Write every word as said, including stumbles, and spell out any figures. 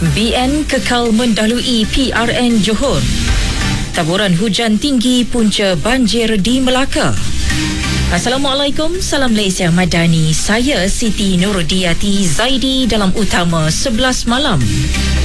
B N kekal mendahului P R N Johor. Taburan hujan tinggi punca banjir di Melaka. Assalamualaikum, salam Malaysia Madani. Saya Siti Nurdiati Zaidi dalam Utama sebelas Malam.